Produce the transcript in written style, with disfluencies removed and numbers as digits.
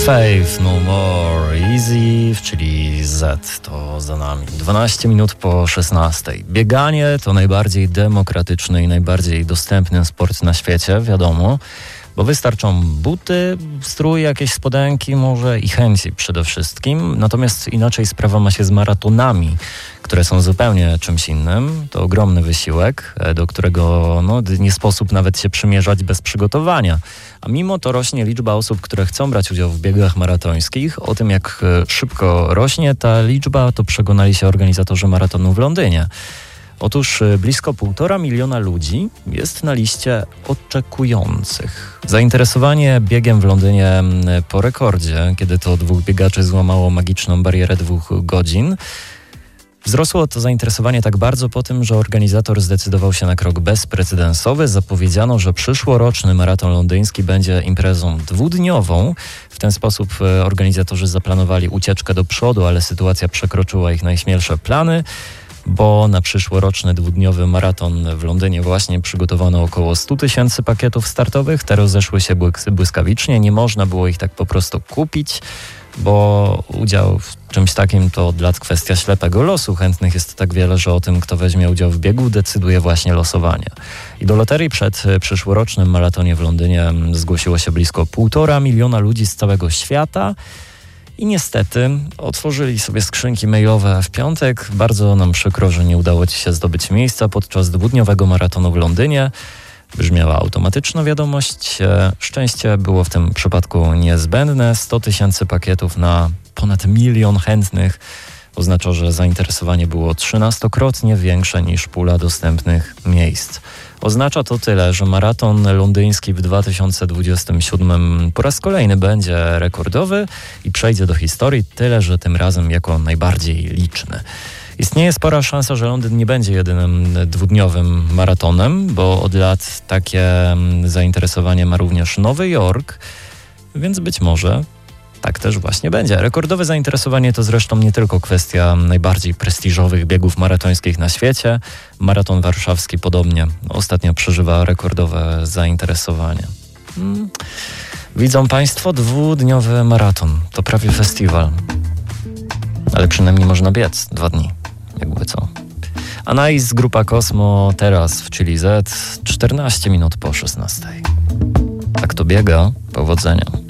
Faith No More Easy, czyli Z to za nami. 12 minut po 16. Bieganie to najbardziej demokratyczny i najbardziej dostępny sport na świecie, wiadomo, bo wystarczą buty, strój, jakieś spodenki może i chęci przede wszystkim. Natomiast inaczej sprawa ma się z maratonami, które są zupełnie czymś innym. To ogromny wysiłek, do którego nie sposób nawet się przymierzać bez przygotowania. A mimo to rośnie liczba osób, które chcą brać udział w biegach maratońskich. O tym, jak szybko rośnie ta liczba, to przekonali się organizatorzy maratonu w Londynie. Otóż blisko 1,5 miliona ludzi jest na liście oczekujących. Zainteresowanie biegiem w Londynie po rekordzie, kiedy to 2 biegaczy złamało magiczną barierę 2 godzin. Wzrosło to zainteresowanie tak bardzo po tym, że organizator zdecydował się na krok bezprecedensowy. Zapowiedziano, że przyszłoroczny maraton londyński będzie imprezą 2-dniową. W ten sposób organizatorzy zaplanowali ucieczkę do przodu, ale sytuacja przekroczyła ich najśmielsze plany, bo na przyszłoroczny 2-dniowy maraton w Londynie właśnie przygotowano około 100 000 pakietów startowych. Te rozeszły się błyskawicznie, nie można było ich tak po prostu kupić, bo udział w czymś takim to od lat kwestia ślepego losu. Chętnych jest tak wiele, że o tym, kto weźmie udział w biegu, decyduje właśnie losowanie. I do loterii przed przyszłorocznym maratonie w Londynie zgłosiło się blisko 1,5 miliona ludzi z całego świata. I niestety otworzyli sobie skrzynki mailowe w piątek. Bardzo nam przykro, że nie udało Ci się zdobyć miejsca podczas 2-dniowego maratonu w Londynie. Brzmiała automatyczna wiadomość. Szczęście było w tym przypadku niezbędne. 100 000 pakietów na ponad 1 milion chętnych oznacza, że zainteresowanie było 13-krotnie większe niż pula dostępnych miejsc. Oznacza to tyle, że maraton londyński w 2027 po raz kolejny będzie rekordowy i przejdzie do historii, tyle że tym razem jako najbardziej liczny. Istnieje spora szansa, że Londyn nie będzie jedynym 2-dniowym maratonem, bo od lat takie zainteresowanie ma również Nowy Jork, więc być może tak też właśnie będzie. Rekordowe zainteresowanie to zresztą nie tylko kwestia najbardziej prestiżowych biegów maratońskich na świecie. Maraton warszawski podobnie ostatnio przeżywa rekordowe zainteresowanie. Widzą Państwo, 2-dniowy maraton to prawie festiwal. Ale przynajmniej można biec 2 dni, jakby co. Anais, grupa Kosmo, teraz w Chili Z, 14 minut po 16. Tak to biega, powodzenia.